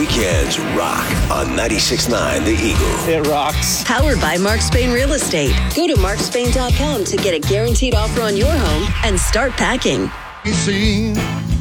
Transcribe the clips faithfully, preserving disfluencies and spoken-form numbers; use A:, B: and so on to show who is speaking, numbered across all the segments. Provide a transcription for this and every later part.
A: Weekends rock on ninety-six point nine The Eagle.
B: It rocks.
C: Powered by Mark Spain Real Estate. Go to mark spain dot com to get a guaranteed offer on your home and start packing.
D: You see.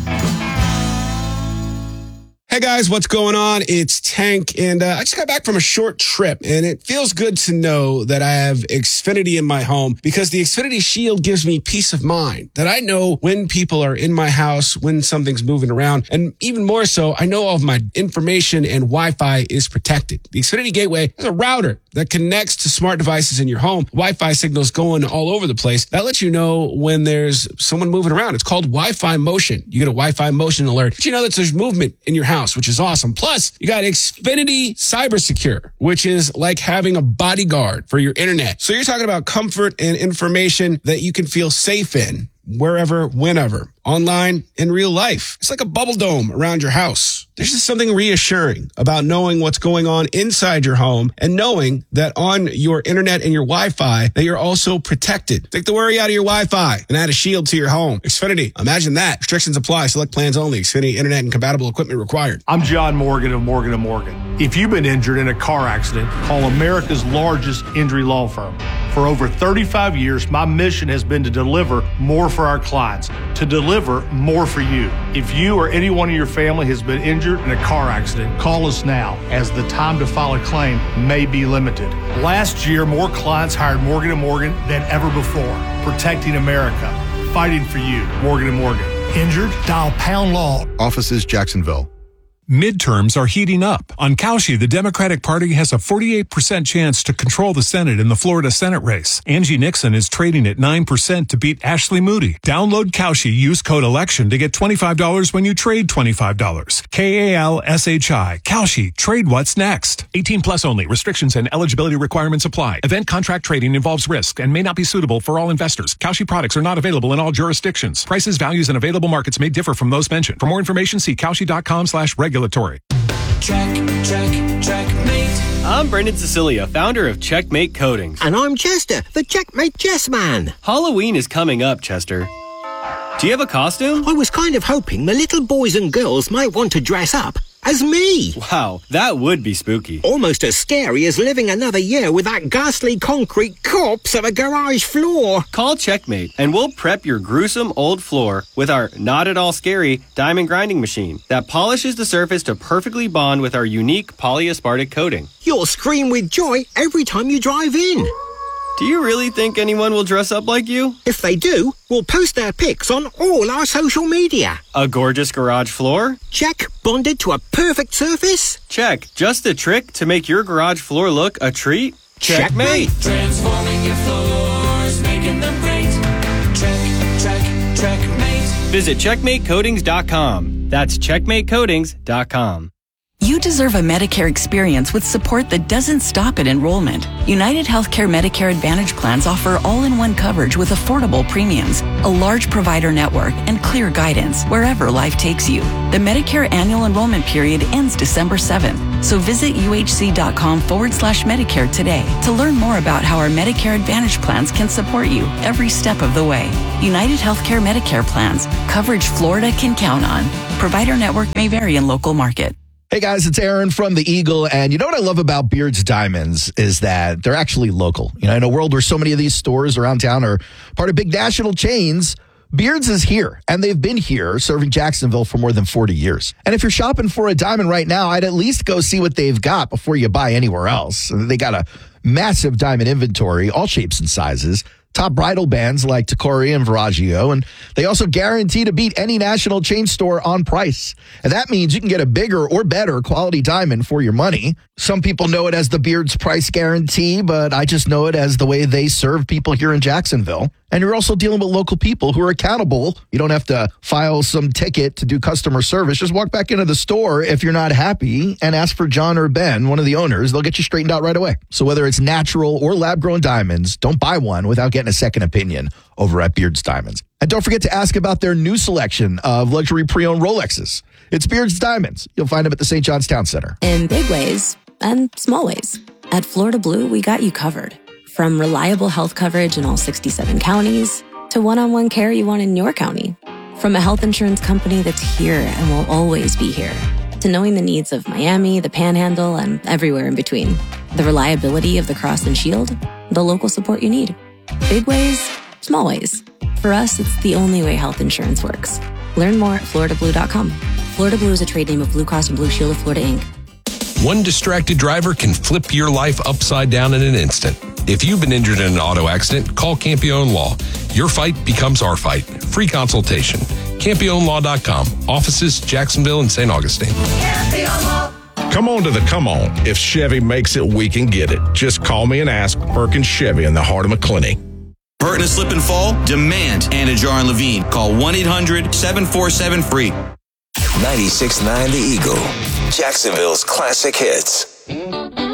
E: Hey guys, what's going on? It's Tank, and uh, I just got back from a short trip, and it feels good to know that I have Xfinity in my home because the Xfinity Shield gives me peace of mind that I know when people are in my house, when something's moving around, and even more so, I know all of my information and Wi-Fi is protected. The Xfinity Gateway is a router that connects to smart devices in your home. Wi-Fi signals going all over the place. That lets you know when there's someone moving around. It's called Wi-Fi Motion. You get a Wi-Fi Motion alert. But you know that there's movement in your house, which is awesome. Plus, you got Xfinity Cyber Secure, which is like having a bodyguard for your internet. So you're talking about comfort and information that you can feel safe in wherever, whenever, online, in real life. It's like a bubble dome around your house. There's just something reassuring about knowing what's going on inside your home and knowing that on your internet and your Wi-Fi that you're also protected. Take the worry out of your Wi-Fi and add a shield to your home. Xfinity, imagine that. Restrictions apply. Select plans only. Xfinity internet and compatible equipment required.
F: I'm John Morgan of Morgan and Morgan. If you've been injured in a car accident, call America's largest injury law firm. For over thirty-five years, my mission has been to deliver more for our clients, to deliver more for you. If you or anyone in your family has been injured in a car accident, call us now, as the time to file a claim may be limited. Last year, more clients hired Morgan and Morgan than ever before, protecting America, fighting for you. Morgan and Morgan. Injured? Dial pound law.
G: Offices Jacksonville.
H: Midterms are heating up. On Cauchy, the Democratic Party has a forty-eight percent chance to control the Senate in the Florida Senate race. Angie Nixon is trading at nine percent to beat Ashley Moody. Download Cauchy, use code ELECTION to get twenty-five dollars when you trade twenty-five dollars. K A L S H I. Cauchy. Trade what's next. eighteen plus only. Restrictions and eligibility requirements apply. Event contract trading involves risk and may not be suitable for all investors. Cauchy products are not available in all jurisdictions. Prices, values, and available markets may differ from those mentioned. For more information, see cauchy.com slash regulatory.
I: Check, check, checkmate. I'm Brendan Cecilia, founder of Checkmate Coatings.
J: And I'm Chester, the Checkmate Chess Man.
I: Halloween is coming up, Chester. Do you have a costume?
J: I was kind of hoping the little boys and girls might want to dress up as me.
I: Wow, that would be spooky.
J: Almost as scary as living another year with that ghastly concrete corpse of a garage floor.
I: Call Checkmate and we'll prep your gruesome old floor with our not at all scary diamond grinding machine that polishes the surface to perfectly bond with our unique polyaspartic coating.
J: You'll scream with joy every time you drive in.
I: Do you really think anyone will dress up like you?
J: If they do, we'll post their pics on all our social media.
I: A gorgeous garage floor?
J: Check. Bonded to a perfect surface?
I: Check. Just a trick to make your garage floor look a treat? Checkmate.
J: Checkmate.
K: Transforming your floors, making them great. Check, check, checkmate.
I: Visit checkmate coatings dot com. That's checkmate coatings dot com.
L: You deserve a Medicare experience with support that doesn't stop at enrollment. United Healthcare Medicare Advantage plans offer all-in-one coverage with affordable premiums, a large provider network, and clear guidance wherever life takes you. The Medicare annual enrollment period ends December seventh, so visit uhc.com forward slash Medicare today to learn more about how our Medicare Advantage plans can support you every step of the way. United Healthcare Medicare plans, coverage Florida can count on. Provider network may vary in local market.
M: Hey guys, it's Aaron from The Eagle, and you know what I love about Beard's Diamonds is that they're actually local. You know, in a world where so many of these stores around town are part of big national chains, Beard's is here, and they've been here serving Jacksonville for more than forty years. And if you're shopping for a diamond right now, I'd at least go see what they've got before you buy anywhere else. They got a massive diamond inventory, all shapes and sizes. Top bridal bands like Tacori and Veragio, and they also guarantee to beat any national chain store on price. And that means you can get a bigger or better quality diamond for your money. Some people know it as the Beard's price guarantee, but I just know it as the way they serve people here in Jacksonville. And you're also dealing with local people who are accountable. You don't have to file some ticket to do customer service. Just walk back into the store if you're not happy and ask for John or Ben, one of the owners. They'll get you straightened out right away. So whether it's natural or lab-grown diamonds, don't buy one without getting a second opinion over at Beard's Diamonds. And don't forget to ask about their new selection of luxury pre-owned Rolexes. It's Beard's Diamonds. You'll find them at the Saint John's Town Center.
N: In big ways and small ways, at Florida Blue, we got you covered. From reliable health coverage in all sixty-seven counties to one-on-one care you want in your county. From a health insurance company that's here and will always be here. to knowing the needs of Miami, the Panhandle, and everywhere in between. The reliability of the Cross and Shield, the local support you need. Big ways, small ways. For us, it's the only way health insurance works. Learn more at Florida Blue dot com. Florida Blue is a trade name of Blue Cross and Blue Shield of Florida, Incorporated.
B: One distracted driver can flip your life upside down in an instant. If you've been injured in an auto accident, call Campione Law. Your fight becomes our fight. Free consultation. Campione Law dot com. Offices, Jacksonville and Saint Augustine.
D: Come on to the come on. If Chevy makes it, we can get it. Just call me and ask. Perkins Chevy in the heart of McClenny.
G: Hurting to slip and fall? Demand Anajar and Levine. Call one eight hundred seven four seven free.
A: ninety-six point nine The Eagle, Jacksonville's classic hits.